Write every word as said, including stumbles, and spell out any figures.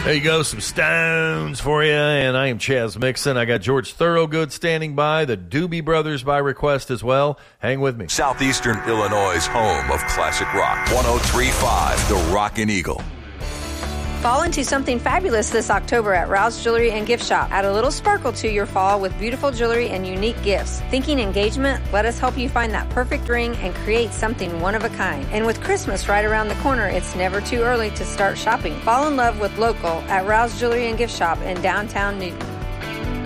There you go, some Stones for you, and I am Chaz Mixon. I got George Thorogood standing by, the Doobie Brothers by request as well. Hang with me. Southeastern Illinois' home of classic rock. one oh three point five, The Rockin' Eagle. Fall into something fabulous this October at Rouse Jewelry and Gift Shop. Add a little sparkle to your fall with beautiful jewelry and unique gifts. Thinking engagement? Let us help you find that perfect ring and create something one of a kind. And with Christmas right around the corner, it's never too early to start shopping. Fall in love with local at Rouse Jewelry and Gift Shop in downtown Newton.